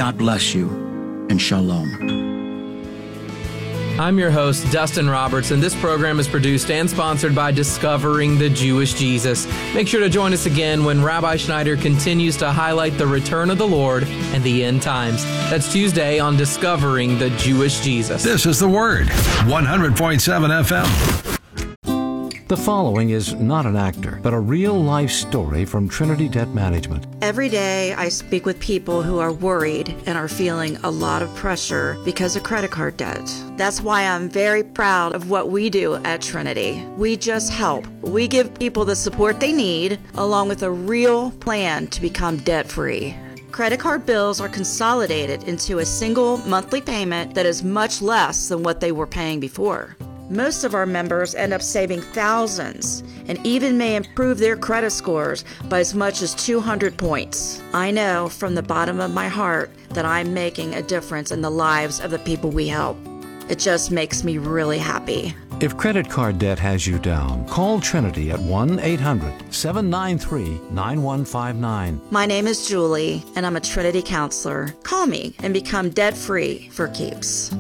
God bless you, and shalom. I'm your host, Dustin Roberts, and this program is produced and sponsored by Discovering the Jewish Jesus. Make sure to join us again when Rabbi Schneider continues to highlight the return of the Lord and the end times. That's Tuesday on Discovering the Jewish Jesus. This is The Word, 100.7 FM. The following is not an actor, but a real-life story from Trinity Debt Management. Every day I speak with people who are worried and are feeling a lot of pressure because of credit card debt. That's why I'm very proud of what we do at Trinity. We just help. We give people the support they need, along with a real plan to become debt-free. Credit card bills are consolidated into a single monthly payment that is much less than what they were paying before. Most of our members end up saving thousands and even may improve their credit scores by as much as 200 points. I know from the bottom of my heart that I'm making a difference in the lives of the people we help. It just makes me really happy. If credit card debt has you down, call Trinity at 1-800-793-9159. My name is Julie, and I'm a Trinity counselor. Call me and become debt-free for keeps.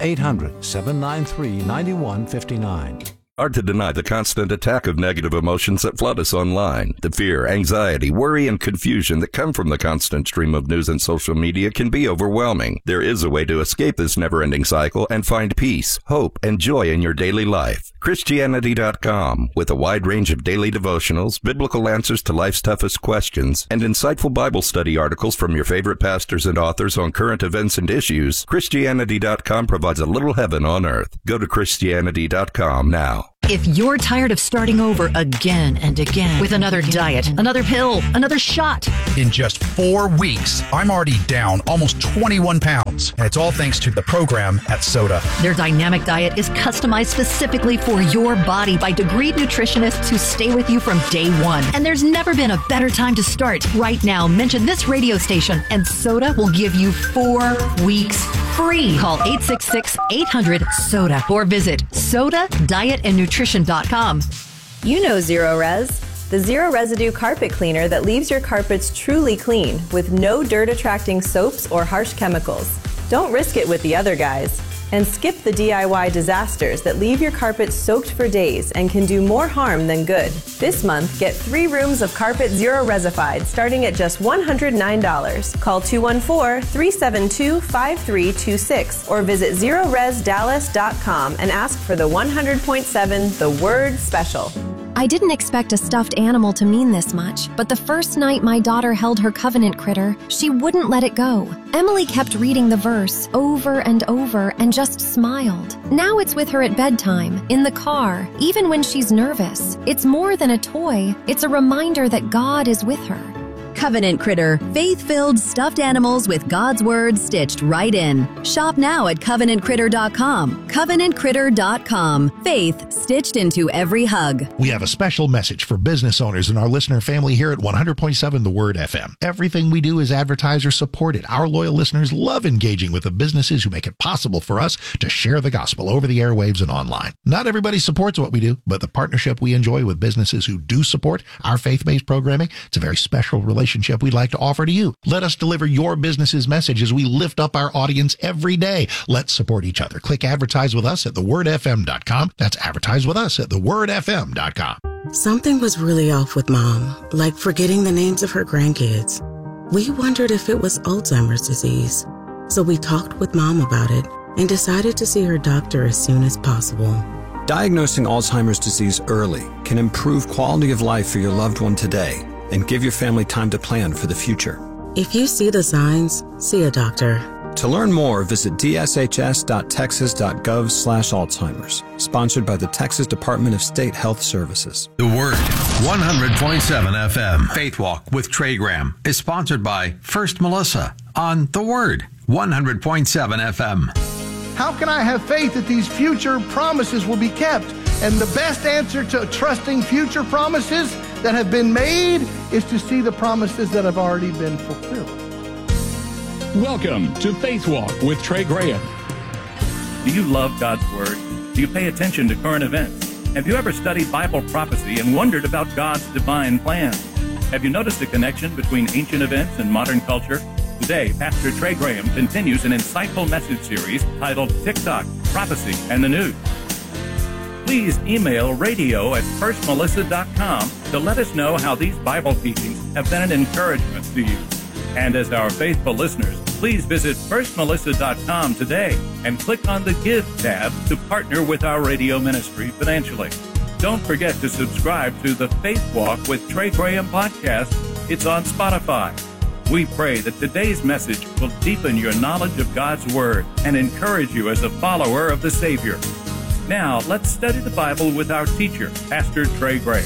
1-800-793-9159. Hard to deny the constant attack of negative emotions that flood us online. The fear, anxiety, worry, and confusion that come from the constant stream of news and social media can be overwhelming. There is a way to escape this never-ending cycle and find peace, hope, and joy in your daily life. Christianity.com, with a wide range of daily devotionals, biblical answers to life's toughest questions, and insightful Bible study articles from your favorite pastors and authors on current events and issues, Christianity.com provides a little heaven on earth. Go to Christianity.com now. If you're tired of starting over again and again with another diet, another pill, another shot. In just 4 weeks, I'm already down almost 21 pounds. And it's all thanks to the program at Soda. Their dynamic diet is customized specifically for your body by degreed nutritionists who stay with you from day one. And there's never been a better time to start. Right now, mention this radio station and Soda will give you 4 weeks free. Call 866-800-SODA or visit sodadietandnutrition.com. You know Zero Res, the zero residue carpet cleaner that leaves your carpets truly clean with no dirt attracting soaps or harsh chemicals. Don't risk it with the other guys. And skip the DIY disasters that leave your carpet soaked for days and can do more harm than good. This month, get 3 rooms of carpet Zero Resified starting at just $109. Call 214-372-5326 or visit ZeroResDallas.com and ask for the 100.7 The Word Special. I didn't expect a stuffed animal to mean this much, but the first night my daughter held her covenant critter, she wouldn't let it go. Emily kept reading the verse over and over and just smiled. Now it's with her at bedtime, in the car, even when she's nervous. It's more than a toy. It's a reminder that God is with her. Covenant Critter, faith-filled stuffed animals with God's Word stitched right in. Shop now at CovenantCritter.com. CovenantCritter.com. Faith stitched into every hug. We have a special message for business owners and our listener family here at 100.7 The Word FM. Everything we do is advertiser supported. Our loyal listeners love engaging with the businesses who make it possible for us to share the gospel over the airwaves and online. Not everybody supports what we do, but the partnership we enjoy with businesses who do support our faith-based programming, it's a very special relationship we'd like to offer to you. Let us deliver your business's message as we lift up our audience every day. Let's support each other. Click advertise with us at thewordfm.com. That's advertise with us at thewordfm.com. Something was really off with Mom, like forgetting the names of her grandkids. We wondered if it was Alzheimer's disease. So we talked with Mom about it and decided to see her doctor as soon as possible. Diagnosing Alzheimer's disease early can improve quality of life for your loved one today and give your family time to plan for the future. If you see the signs, see a doctor. To learn more, visit dshs.texas.gov/Alzheimer's. Sponsored by the Texas Department of State Health Services. The Word, 100.7 FM. Faith Walk with Trey Graham is sponsored by First Melissa on The Word, 100.7 FM. How can I have faith that these future promises will be kept? And the best answer to trusting future promises that have been made is to see the promises that have already been fulfilled. Welcome to Faith Walk with Trey Graham. Do you love God's Word? Do you pay attention to current events? Have you ever studied Bible prophecy and wondered about God's divine plan? Have you noticed a connection between ancient events and modern culture? Today, Pastor Trey Graham continues an insightful message series titled TikTok, Prophecy, and the News. Please email radio@firstmelissa.com to let us know how these Bible teachings have been an encouragement to you. And as our faithful listeners, please visit firstmelissa.com today and click on the Give tab to partner with our radio ministry financially. Don't forget to subscribe to the Faith Walk with Trey Graham podcast. It's on Spotify. We pray that today's message will deepen your knowledge of God's Word and encourage you as a follower of the Savior. Now, let's study the Bible with our teacher, Pastor Trey Graham.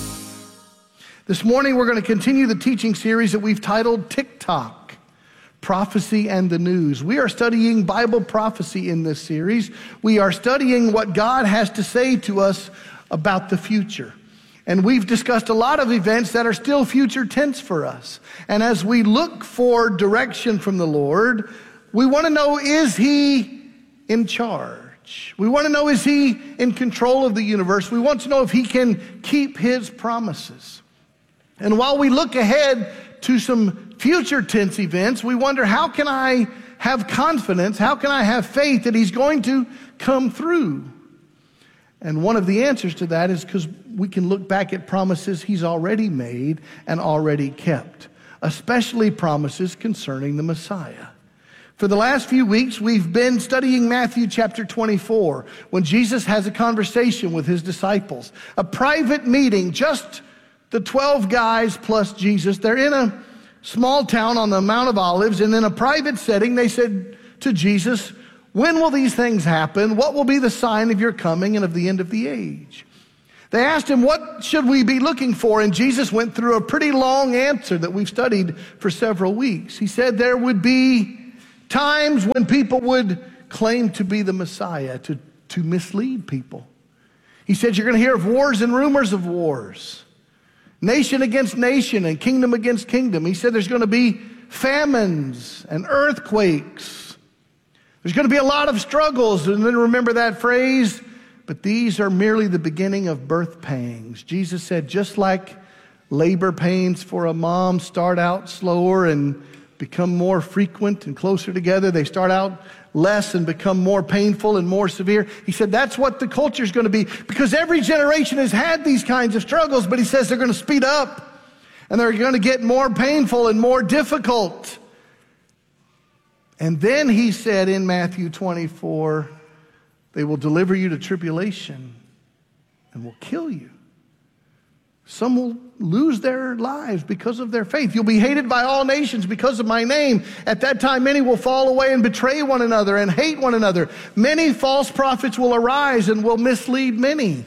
This morning, we're going to continue the teaching series that we've titled TikTok, Prophecy and the News. We are studying Bible prophecy in this series. We are studying what God has to say to us about the future. And we've discussed a lot of events that are still future tense for us. And as we look for direction from the Lord, we want to know, is He in charge? We want to know, is He in control of the universe? We want to know if He can keep His promises. And while we look ahead to some future tense events, we wonder, how can I have confidence? How can I have faith that He's going to come through? And one of the answers to that is because we can look back at promises He's already made and already kept, especially promises concerning the Messiah. For the last few weeks, we've been studying Matthew chapter 24, when Jesus has a conversation with His disciples, a private meeting, just the 12 guys plus Jesus. They're in a small town on the Mount of Olives, and in a private setting, they said to Jesus, "When will these things happen? What will be the sign of your coming and of the end of the age?" They asked Him, "What should we be looking for?" And Jesus went through a pretty long answer that we've studied for several weeks. He said there would be times when people would claim to be the Messiah to mislead people. He said you're going to hear of wars and rumors of wars, nation against nation and kingdom against kingdom. He said there's going to be famines and earthquakes. There's going to be a lot of struggles. And then remember that phrase, but these are merely the beginning of birth pangs. Jesus said just like labor pains for a mom start out slower and become more frequent and closer together, they start out less and become more painful and more severe. He said that's what the culture is going to be, because every generation has had these kinds of struggles, but He says they're going to speed up and they're going to get more painful and more difficult. And then He said in Matthew 24, they will deliver you to tribulation and will kill you. Some will lose their lives because of their faith. You'll be hated by all nations because of my name. At that time, many will fall away and betray one another and hate one another. Many false prophets will arise and will mislead many.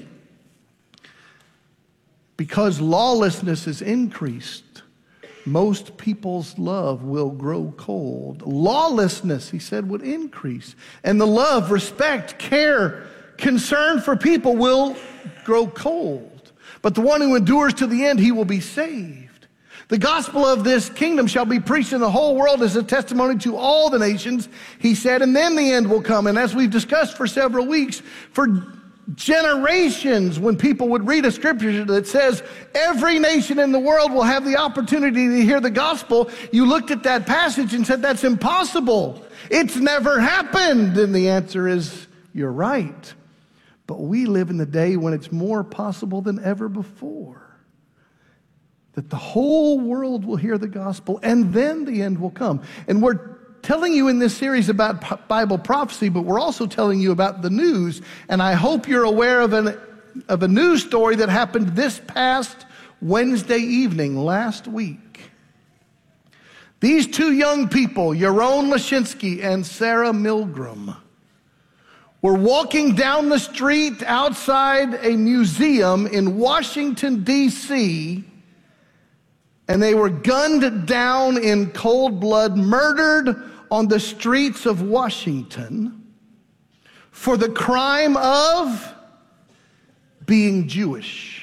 Because lawlessness is increased, most people's love will grow cold. Lawlessness, He said, would increase. And the love, respect, care, concern for people will grow cold. But the one who endures to the end, he will be saved. The gospel of this kingdom shall be preached in the whole world as a testimony to all the nations, He said, and then the end will come. And as we've discussed for several weeks, for generations, when people would read a scripture that says every nation in the world will have the opportunity to hear the gospel, you looked at that passage and said, that's impossible. It's never happened. And the answer is, you're right. But we live in the day when it's more possible than ever before that the whole world will hear the gospel, and then the end will come. And we're telling you in this series about Bible prophecy, but we're also telling you about the news. And I hope you're aware of a news story that happened this past Wednesday evening, last week. These two young people, Yaron Lashinsky and Sarah Milgram, were walking down the street outside a museum in Washington, D.C., and they were gunned down in cold blood, murdered on the streets of Washington for the crime of being Jewish.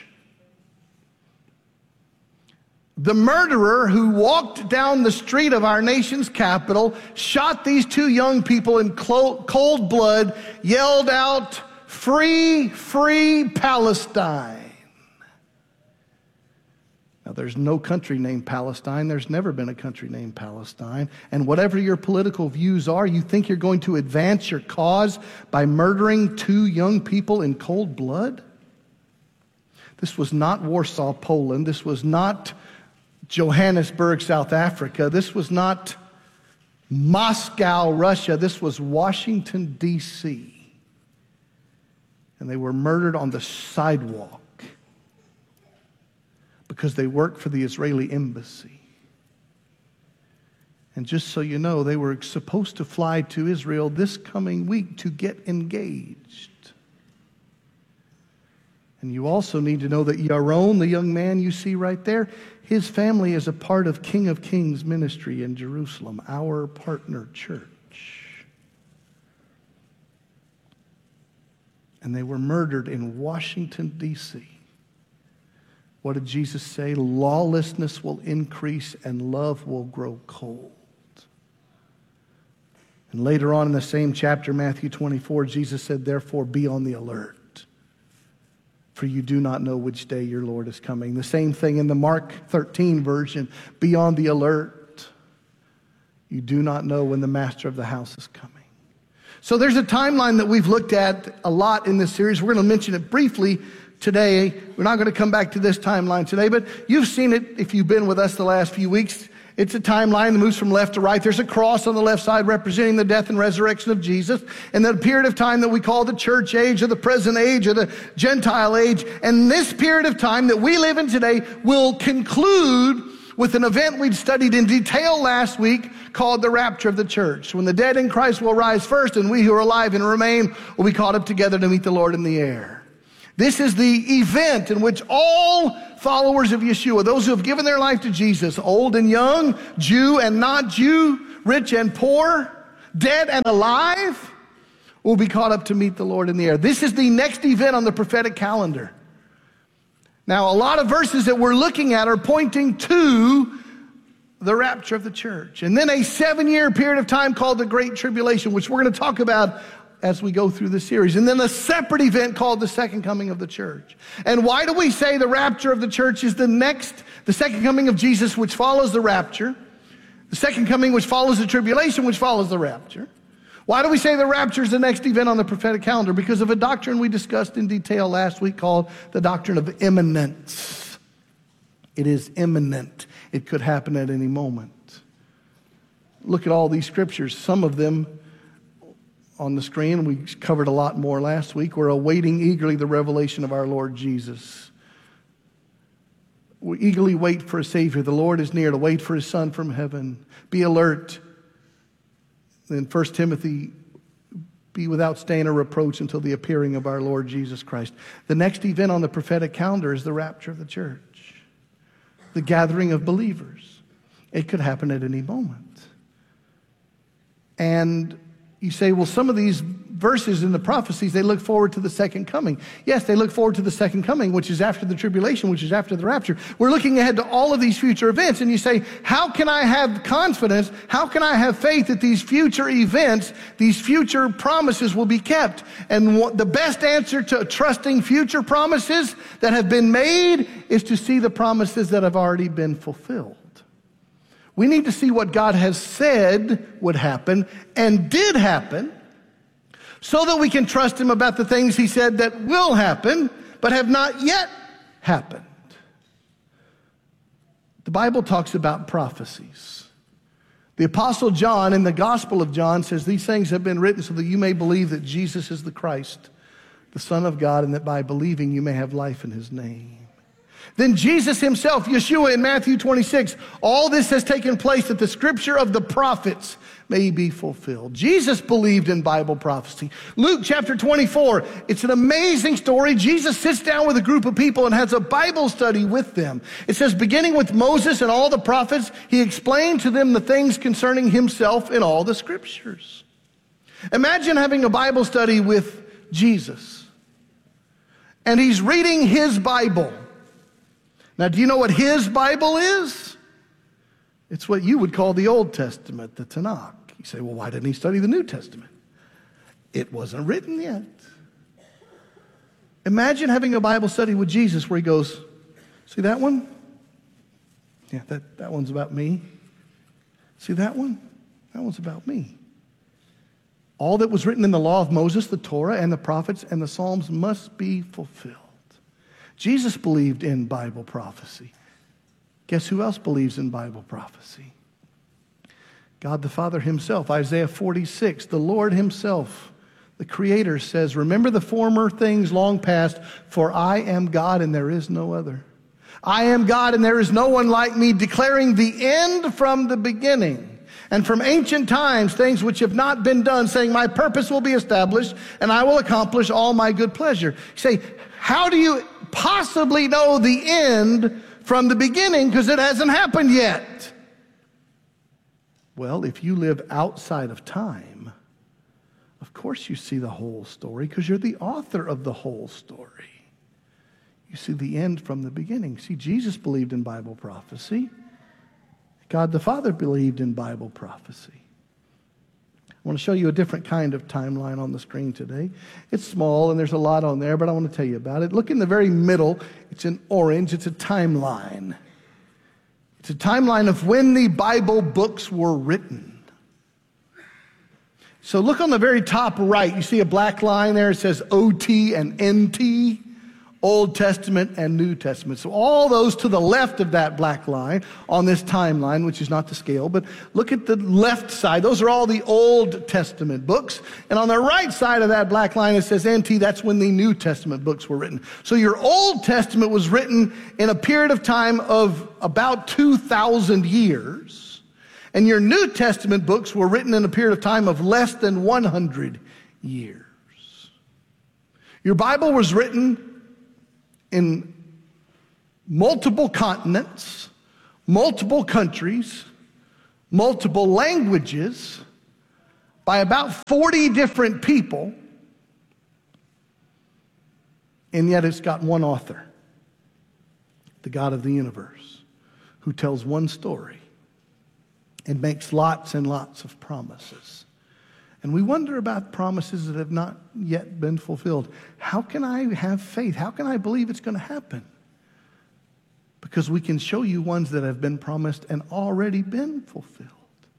The murderer who walked down the street of our nation's capital, shot these two young people in cold blood, yelled out, "Free, free Palestine." Now, There's no country named Palestine. There's never been a country named Palestine. And whatever your political views are, you think you're going to advance your cause by murdering 2 young people in cold blood? This was not Warsaw, Poland. This was not Johannesburg, South Africa. This was not Moscow, Russia. This was Washington, D.C. And they were murdered on the sidewalk because they worked for the Israeli embassy. And just so you know, they were supposed to fly to Israel this coming week to get engaged. And you also need to know that Yaron, the young man you see right there, his family is a part of King of Kings ministry in Jerusalem, our partner church. And they were murdered in Washington, D.C. What did Jesus say? Lawlessness will increase and love will grow cold. And later on in the same chapter, Matthew 24, Jesus said, therefore be on the alert, for you do not know which day your Lord is coming. The same thing in the Mark 13 version, be on the alert. You do not know when the master of the house is coming. So there's a timeline that we've looked at a lot in this series. We're going to mention it briefly today. We're not going to come back to this timeline today, but you've seen it if you've been with us the last few weeks. It's a timeline that moves from left to right. There's a cross on the left side representing the death and resurrection of Jesus, and the period of time that we call the church age or the present age or the Gentile age. And this period of time that we live in today will conclude with an event we'd studied in detail last week called the rapture of the church, when the dead in Christ will rise first and we who are alive and remain will be caught up together to meet the Lord in the air. This is the event in which all followers of Yeshua, those who have given their life to Jesus, old and young, Jew and not Jew, rich and poor, dead and alive, will be caught up to meet the Lord in the air. This is the next event on the prophetic calendar. Now, a lot of verses that we're looking at are pointing to the rapture of the church. And then a 7-year period of time called the Great Tribulation, which we're going to talk about as we go through the series. And then a separate event called the second coming of the church. And why do we say the rapture of the church is the second coming of Jesus, which follows the rapture, the second coming which follows the tribulation, which follows the rapture? Why do we say the rapture is the next event on the prophetic calendar? Because of a doctrine we discussed in detail last week called the doctrine of imminence. It is imminent. It could happen at any moment. Look at all these scriptures. Some of them on the screen. We covered a lot more last week. We're awaiting eagerly the revelation of our Lord Jesus. We eagerly wait for a Savior. The Lord is near to wait for His Son from heaven. Be alert. In 1 Timothy, be without stain or reproach until the appearing of our Lord Jesus Christ. The next event on the prophetic calendar is the rapture of the church, the gathering of believers. It could happen at any moment. And you say, well, some of these verses in the prophecies, they look forward to the second coming. Yes, they look forward to the second coming, which is after the tribulation, which is after the rapture. We're looking ahead to all of these future events. And you say, how can I have confidence? How can I have faith that these future events, these future promises will be kept? And the best answer to trusting future promises that have been made is to see the promises that have already been fulfilled. We need to see what God has said would happen and did happen so that we can trust Him about the things He said that will happen but have not yet happened. The Bible talks about prophecies. The Apostle John in the Gospel of John says these things have been written so that you may believe that Jesus is the Christ, the Son of God, and that by believing you may have life in His name. Then Jesus Himself, Yeshua in Matthew 26, all this has taken place that the scripture of the prophets may be fulfilled. Jesus believed in Bible prophecy. Luke chapter 24, it's an amazing story. Jesus sits down with a group of people and has a Bible study with them. It says, beginning with Moses and all the prophets, He explained to them the things concerning Himself in all the scriptures. Imagine having a Bible study with Jesus, and He's reading His Bible. Now, do you know what His Bible is? It's what you would call the Old Testament, the Tanakh. You say, well, why didn't He study the New Testament? It wasn't written yet. Imagine having a Bible study with Jesus where He goes, see that one? Yeah, that one's about me. See that one? That one's about me. All that was written in the law of Moses, the Torah, and the prophets, and the Psalms must be fulfilled. Jesus believed in Bible prophecy. Guess who else believes in Bible prophecy? God the Father himself. Isaiah 46, the Lord himself, the Creator says, remember the former things long past, for I am God and there is no other. I am God and there is no one like me, declaring the end from the beginning. And from ancient times, things which have not been done, saying, my purpose will be established and I will accomplish all my good pleasure. You say, how do you possibly know the end from the beginning? Because it hasn't happened yet. Well, if you live outside of time, of course you see the whole story because you're the author of the whole story. You see the end from the beginning. See, Jesus believed in Bible prophecy. God the Father believed in Bible prophecy. I want to show you a different kind of timeline on the screen today. It's small and there's a lot on there, but I want to tell you about it. Look in the very middle. It's in orange. It's a timeline. It's a timeline of when the Bible books were written. So look on the very top right. You see a black line there. It says OT and NT. Old Testament and New Testament. So all those to the left of that black line on this timeline, which is not to scale, but look at the left side. Those are all the Old Testament books. And on the right side of that black line, it says NT. That's when the New Testament books were written. So your Old Testament was written in a period of time of about 2,000 years. And your New Testament books were written in a period of time of less than 100 years. Your Bible was written in multiple continents, multiple countries, multiple languages, by about 40 different people, and yet it's got one author, the God of the universe, who tells one story and makes lots and lots of promises. And we wonder about promises that have not yet been fulfilled. How can I have faith? How can I believe it's going to happen? Because we can show you ones that have been promised and already been fulfilled.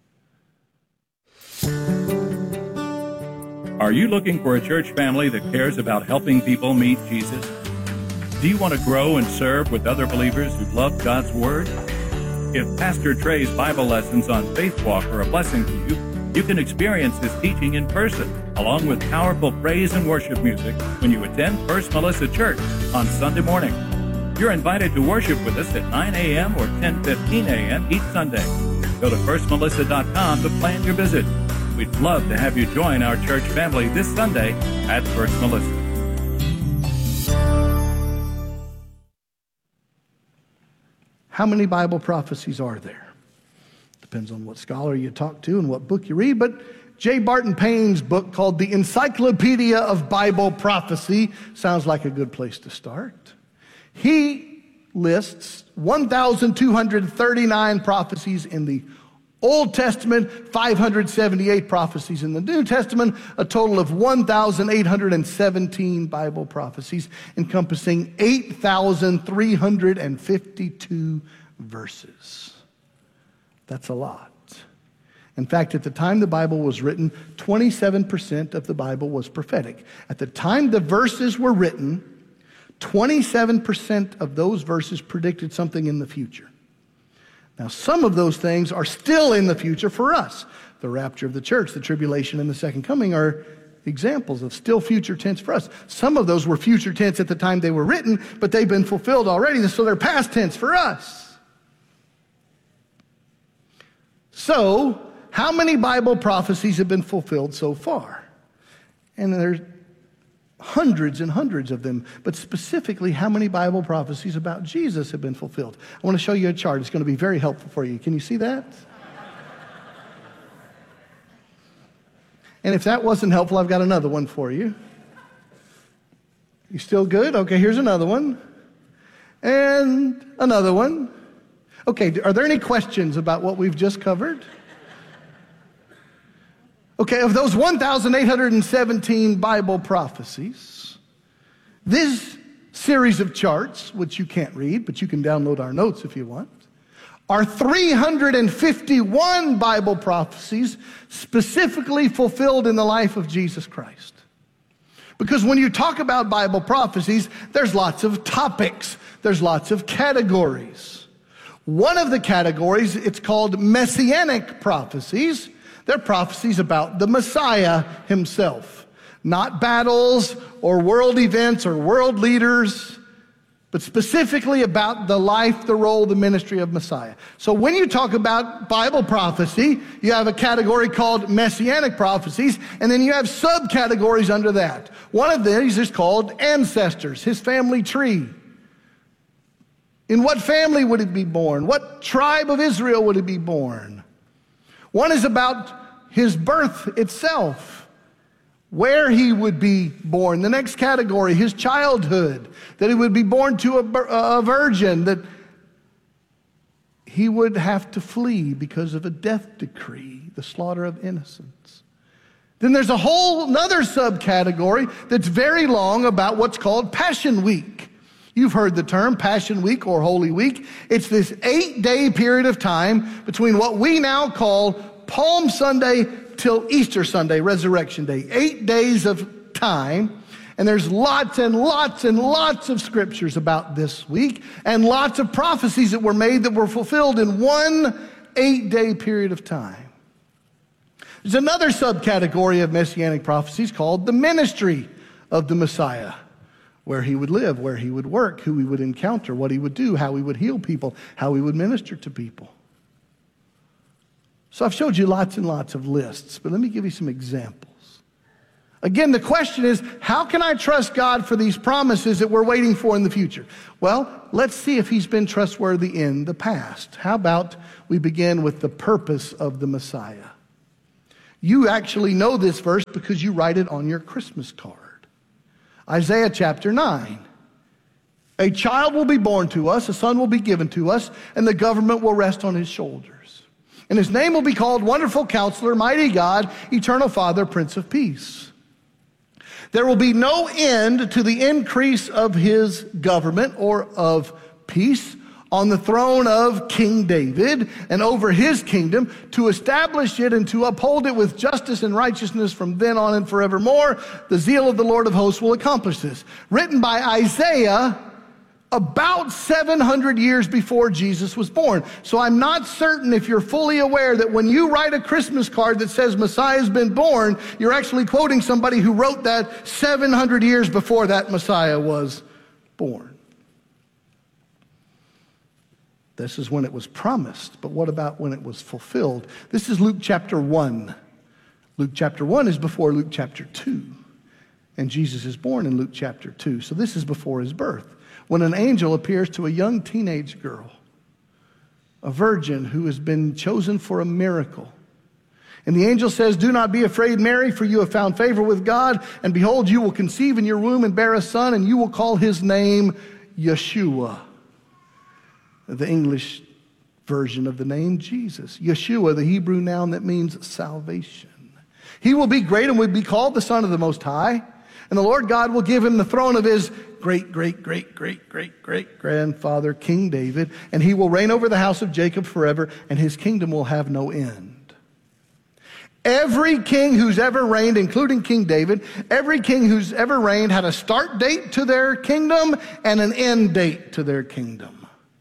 Are you looking for a church family that cares about helping people meet Jesus? Do you want to grow and serve with other believers who love God's Word? If Pastor Trey's Bible lessons on Faith Walk are a blessing to you, you can experience his teaching in person, along with powerful praise and worship music when you attend First Melissa Church on Sunday morning. You're invited to worship with us at 9 a.m. or 10:15 a.m. each Sunday. Go to firstmelissa.com to plan your visit. We'd love to have you join our church family this Sunday at First Melissa. How many Bible prophecies are there? Depends on what scholar you talk to and what book you read, but J. Barton Payne's book called The Encyclopedia of Bible Prophecy sounds like a good place to start. He lists 1,239 prophecies in the Old Testament, 578 prophecies in the New Testament, a total of 1,817 Bible prophecies encompassing 8,352 verses. That's a lot. In fact, at the time the Bible was written, 27% of the Bible was prophetic. At the time the verses were written, 27% of those verses predicted something in the future. Now, some of those things are still in the future for us. The rapture of the church, the tribulation, and the second coming are examples of still future tense for us. Some of those were future tense at the time they were written, but they've been fulfilled already, so they're past tense for us. So, how many Bible prophecies have been fulfilled so far? And there's hundreds and hundreds of them, but specifically, how many Bible prophecies about Jesus have been fulfilled? I want to show you a chart. It's going to be very helpful for you. Can you see that? And if that wasn't helpful, I've got another one for you. You still good? Okay, here's another one. And another one. Okay, are there any questions about what we've just covered? Okay, of those 1,817 Bible prophecies, this series of charts, which you can't read, but you can download our notes if you want, are 351 Bible prophecies specifically fulfilled in the life of Jesus Christ. Because when you talk about Bible prophecies, there's lots of topics. There's lots of categories. One of the categories, it's called messianic prophecies. They're prophecies about the Messiah himself. Not battles or world events or world leaders, but specifically about the life, the role, the ministry of Messiah. So when you talk about Bible prophecy, you have a category called messianic prophecies, and then you have subcategories under that. One of these is called ancestors, his family tree. In what family would he be born? What tribe of Israel would he be born? One is about his birth itself, where he would be born. The next category, his childhood, that he would be born to a virgin, that he would have to flee because of a death decree, the slaughter of innocents. Then there's a whole another subcategory that's very long about what's called Passion Week. You've heard the term Passion Week or Holy Week. It's this 8-day period of time between what we now call Palm Sunday till Easter Sunday, Resurrection Day. 8 days of time. And there's lots and lots and lots of scriptures about this week and lots of prophecies that were made that were fulfilled in one 8-day period of time. There's another subcategory of messianic prophecies called the ministry of the Messiah, where he would live, where he would work, who he would encounter, what he would do, how he would heal people, how he would minister to people. So I've showed you lots and lots of lists, but let me give you some examples. Again, the question is, how can I trust God for these promises that we're waiting for in the future? Well, let's see if he's been trustworthy in the past. How about we begin with the purpose of the Messiah? You actually know this verse because you write it on your Christmas card. Isaiah chapter 9. A child will be born to us, a son will be given to us, and the government will rest on his shoulders. And his name will be called Wonderful Counselor, Mighty God, Eternal Father, Prince of Peace. There will be no end to the increase of his government or of peace on the throne of King David and over his kingdom, to establish it and to uphold it with justice and righteousness from then on and forevermore. The zeal of the Lord of hosts will accomplish this. Written by Isaiah about 700 years before Jesus was born. So I'm not certain if you're fully aware that when you write a Christmas card that says Messiah's been born, you're actually quoting somebody who wrote that 700 years before that Messiah was born. This is when it was promised, but what about when it was fulfilled? This is Luke chapter 1. Luke chapter 1 is before Luke chapter 2. And Jesus is born in Luke chapter 2. So this is before his birth, when an angel appears to a young teenage girl, a virgin who has been chosen for a miracle. And the angel says, "Do not be afraid, Mary, for you have found favor with God. And behold, you will conceive in your womb and bear a son, and you will call his name Yeshua." The English version of the name Jesus. Yeshua, the Hebrew noun that means salvation. He will be great and will be called the Son of the Most High. And the Lord God will give him the throne of his great-great-great-great-great-great-grandfather, King David. And he will reign over the house of Jacob forever, and his kingdom will have no end. Every king who's ever reigned, including King David, every king who's ever reigned had a start date to their kingdom and an end date to their kingdom.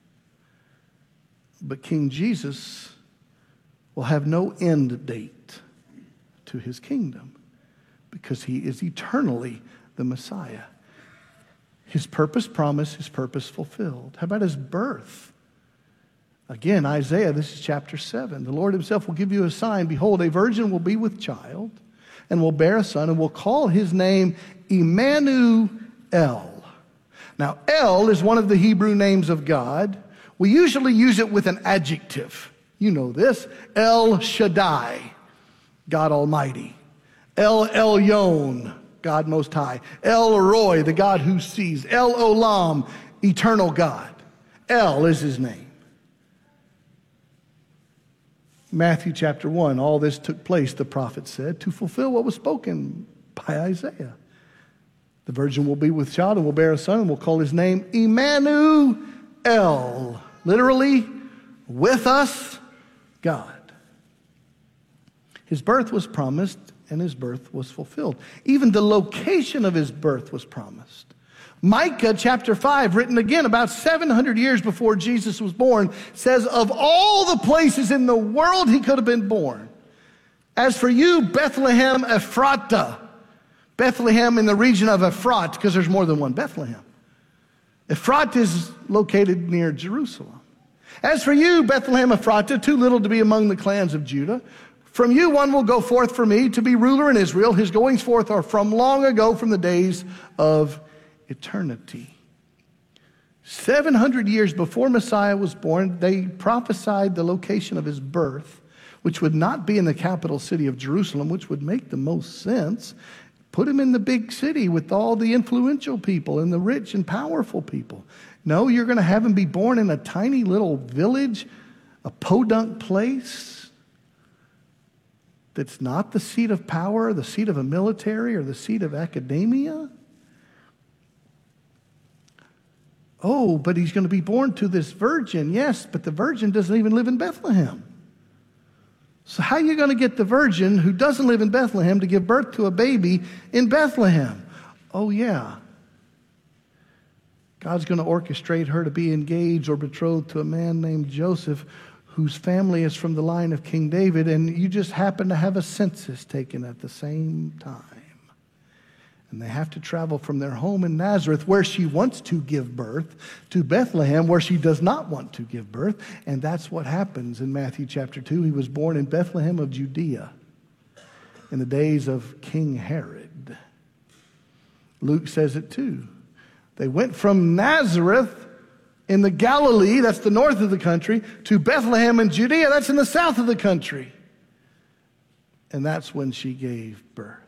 But King Jesus will have no end date to his kingdom because he is eternally the Messiah. His purpose promised, his purpose fulfilled. How about his birth? Again, Isaiah, this is chapter 7. The Lord himself will give you a sign. Behold, a virgin will be with child and will bear a son and will call his name Emmanuel. Now, El is one of the Hebrew names of God. We usually use it with an adjective. You know this. El Shaddai, God Almighty. El Elyon, God Most High. El Roy, the God who sees. El Olam, eternal God. El is his name. Matthew chapter 1, all this took place, the prophet said, to fulfill what was spoken by Isaiah. The virgin will be with child and will bear a son and will call his name Emmanuel. Literally, With us, God. His birth was promised, and his birth was fulfilled. Even the location of his birth was promised. Micah chapter 5, written again about 700 years before Jesus was born, says, of all the places in the world he could have been born, as for you, Bethlehem Ephratah, Bethlehem in the region of Ephrat, because there's more than one Bethlehem. Ephrat is located near Jerusalem. As for you, Bethlehem Ephratah, too little to be among the clans of Judah, from you one will go forth for me to be ruler in Israel. His goings forth are from long ago, from the days of eternity. 700 years before Messiah was born, they prophesied the location of his birth, which would not be in the capital city of Jerusalem, which would make the most sense. Put him in the big city with all the influential people and the rich and powerful people. No, you're going to have him be born in a tiny little village, a podunk place that's not the seat of power, the seat of a military, or the seat of academia. Oh, but he's going to be born to this virgin. Yes, but the virgin doesn't even live in Bethlehem. So how are you going to get the virgin who doesn't live in Bethlehem to give birth to a baby in Bethlehem? Oh, yeah. God's going to orchestrate her to be engaged or betrothed to a man named Joseph, whose family is from the line of King David, and you just happen to have a census taken at the same time. And they have to travel from their home in Nazareth, where she wants to give birth, to Bethlehem, where she does not want to give birth. And that's what happens in Matthew chapter 2. He was born in Bethlehem of Judea in the days of King Herod. Luke says it too. They went from Nazareth in the Galilee, that's the north of the country, to Bethlehem in Judea, that's in the south of the country. And that's when she gave birth.